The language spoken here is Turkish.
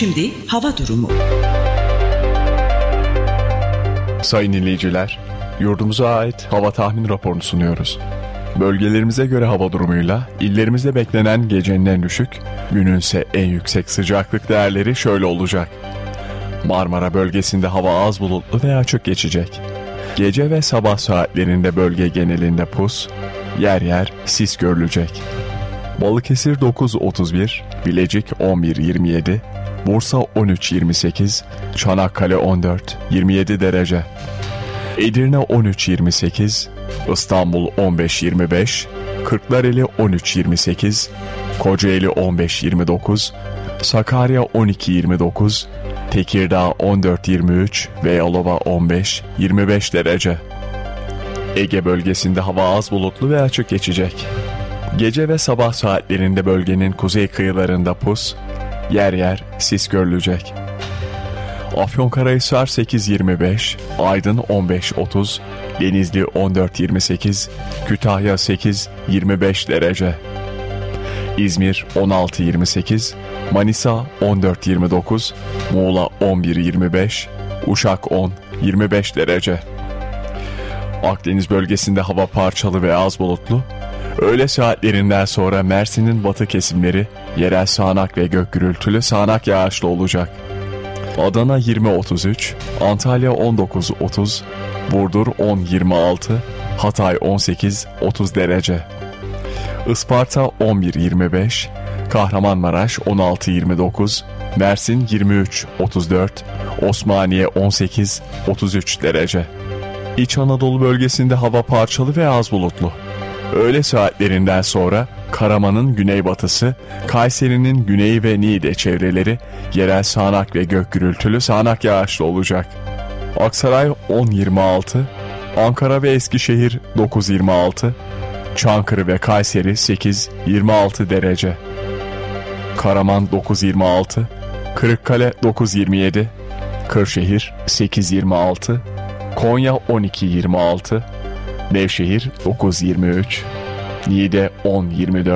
Şimdi hava durumu. Sayın dinleyiciler, yurdumuza ait hava tahmin raporunu sunuyoruz. Bölgelerimize göre hava durumuyla illerimizde beklenen gecenin en düşük, gününse en yüksek sıcaklık değerleri şöyle olacak. Marmara bölgesinde hava az bulutlu ve açık geçecek. Gece ve sabah saatlerinde bölge genelinde pus, yer yer sis görülecek. Balıkesir 9-31, Bilecik 11-27, Bursa 13-28, Çanakkale 14-27 derece. Edirne 13-28, İstanbul 15-25, Kırklareli 13-28, Kocaeli 15-29, Sakarya 12-29, Tekirdağ 14-23 ve Yalova 15-25 derece. Ege bölgesinde hava az bulutlu ve açık geçecek. Gece ve sabah saatlerinde bölgenin kuzey kıyılarında pus, yer yer sis görülecek. Afyonkarahisar 8-25, Aydın 15-30, Denizli 14-28, Kütahya 8-25 derece. İzmir 16-28, Manisa 14-29, Muğla 11-25, Uşak 10-25 derece. Akdeniz bölgesinde hava parçalı ve az bulutlu. Öğle saatlerinden sonra Mersin'in batı kesimleri yerel sağanak ve gök gürültülü sağanak yağışlı olacak. Adana 20-33, Antalya 19-30, Burdur 10-26, Hatay 18-30 derece. Isparta 11-25, Kahramanmaraş 16-29, Mersin 23-34, Osmaniye 18-33 derece. İç Anadolu bölgesinde hava parçalı ve az bulutlu. Öğle saatlerinden sonra Karaman'ın güneybatısı, Kayseri'nin güneyi ve Niğde çevreleri yerel sağanak ve gök gürültülü sağanak yağışlı olacak. Aksaray 10-26, Ankara ve Eskişehir 9-26, Çankırı ve Kayseri 8-26 derece. Karaman 9-26, Kırıkkale 9-27, Kırşehir 8-26, Konya 12-26, Nevşehir 9-23, Niğde 10-24,